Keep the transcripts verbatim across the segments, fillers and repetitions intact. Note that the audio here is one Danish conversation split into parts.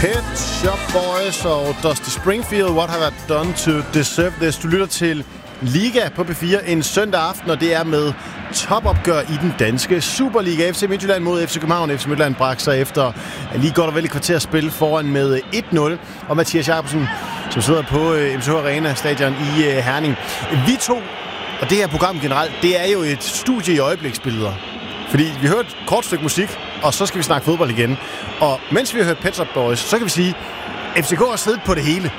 Pet Shop Boys og Dusty Springfield, What Have I Done To Deserve This? Du lytter til Liga på P fire en søndag aften, og det er med topopgør i den danske Superliga. F C Midtjylland mod F C København. F C Midtjylland brak sig efter lige godt og vel et kvarter at spille foran med et nul. Og Mathias Jacobsen, som sidder på M C H Arena stadion i Herning. Vi to, og det her program generelt, det er jo et studie i øjebliksbilleder. Fordi vi hørte et kort stykke musik, og så skal vi snakke fodbold igen. Og mens vi har hørt Pet Shop Boys, så kan vi sige, at F C K har siddet på det hele.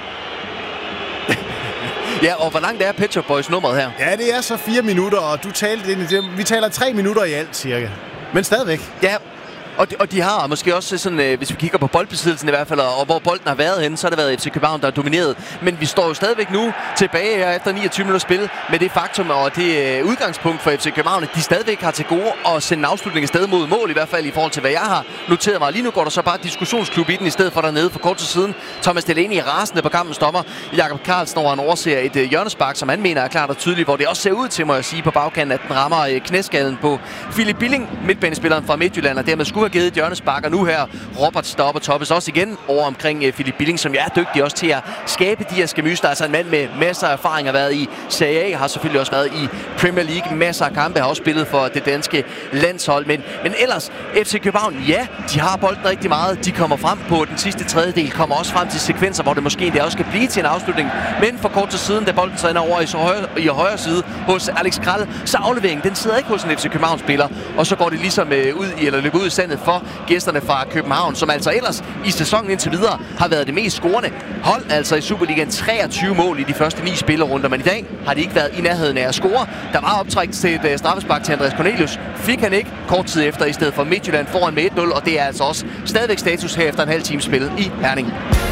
Ja, og hvor langt er Pet Shop Boys nummeret her? Ja, det er så fire minutter, og du talte ind i det. Vi taler tre minutter i alt, cirka. Men stadigvæk. Ja, og de, og de har måske også sådan, øh, hvis vi kigger på boldbesiddelsen i hvert fald, og hvor bolden har været henne, så har det været F C København, der har domineret. Men vi står jo stadigvæk nu tilbage her efter niogtyve minutter spil med det faktum og det øh, udgangspunkt for F C København, at de stadigvæk har til gode at sende en afslutning afsted mod mål, i hvert fald i forhold til, hvad jeg har noteret mig. Lige nu går der så bare diskussionsklub i den, i stedet for dernede for kort tid siden. Thomas Delaney er rasende på kampens dommer. Jakob Carlsen over, han overser et øh, hjørnespark, som han mener er klart og tydeligt, hvor det også ser ud til, må jeg sige, på bagkanten, at den rammer øh, knæskallen på Philip Billing, midtbanespilleren fra Midtjylland, og dermed skulle have givet et hjørnespark. Og nu her Roberts deroppe og toppes også igen over omkring uh, Philip Billing, som jo er dygtig også til at skabe de her skemys. Der er altså en mand med masser af erfaring, har været i Serie A, har selvfølgelig også været i Premier League, masser af kampe, har også spillet for det danske landshold. Men, men ellers, F C København, ja, de har bolden rigtig meget. De kommer frem på den sidste tredjedel, kommer også frem til sekvenser, hvor det måske det også skal blive til en afslutning. Men for kort tid siden, da bolden så ender over i, så højre, i højre side hos Alex Krall, så afleveringen, den sidder ikke hos en F C København-spiller. Og så går det ligesom uh, ud i, eller løber ud i sandet for gæsterne fra København, som altså ellers i sæsonen indtil videre har været det mest scorende hold, altså i Superligaen. treogtyve mål i de første ni spillerunder, men i dag har de ikke været i nærheden af at score. Der var optræk til et uh, straffespark til Andreas Cornelius. Fik han ikke kort tid efter, i stedet for Midtjylland foran med et nul, og det er altså også stadigvæk status her efter en halv time spillet i Herning.